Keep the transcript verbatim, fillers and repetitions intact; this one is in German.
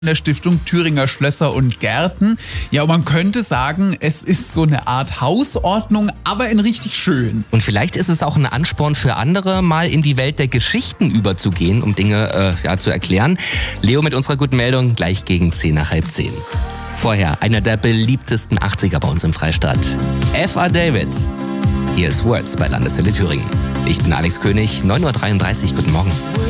der Stiftung Thüringer Schlösser und Gärten. Ja, und man könnte sagen, es ist so eine Art Hausordnung, aber in richtig schön. Und vielleicht ist es auch ein Ansporn für andere, mal in die Welt der Geschichten überzugehen, um Dinge äh, ja, zu erklären. Leo mit unserer guten Meldung gleich gegen zehn nach halb zehn. Vorher einer der beliebtesten achtziger bei uns im Freistaat. F A David. Hier ist Words bei Landeshölle Thüringen. Ich bin Alex König, neun Uhr dreiunddreißig. Guten Morgen.